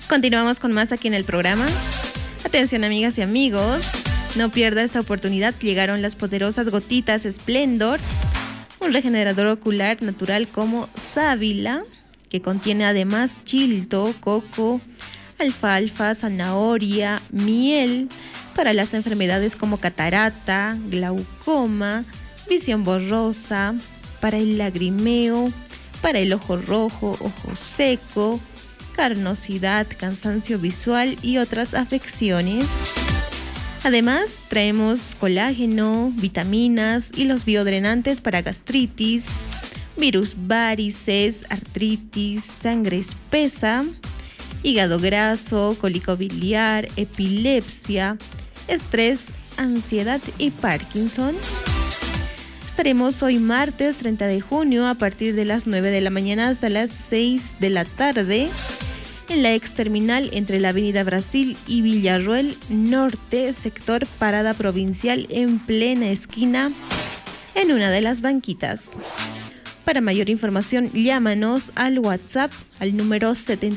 Continuamos con más aquí en el programa. Atención, amigas y amigos, no pierda esta oportunidad. Llegaron las poderosas gotitas Splendor, un regenerador ocular natural como sábila, que contiene además chilto, coco, alfalfa, zanahoria, miel, para las enfermedades como catarata, glaucoma, visión borrosa, para el lagrimeo, para el ojo rojo, ojo seco, carnosidad, cansancio visual y otras afecciones. Además, traemos colágeno, vitaminas y los biodrenantes para gastritis, virus varices, artritis, sangre espesa, hígado graso, cólico biliar, epilepsia, estrés, ansiedad y Parkinson. Estaremos hoy martes 30 de junio a partir de las 9 de la mañana hasta las 6 de la tarde en la ex terminal entre la Avenida Brasil y Villarroel Norte, sector Parada Provincial, en plena esquina, en una de las banquitas. Para mayor información, llámanos al WhatsApp al número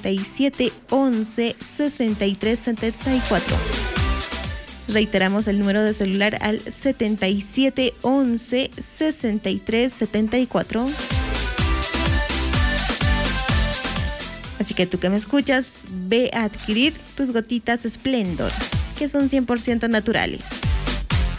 7711-6374. Reiteramos el número de celular al 7711-6374. Así que tú que me escuchas, ve a adquirir tus gotitas Splendor, que son 100% naturales.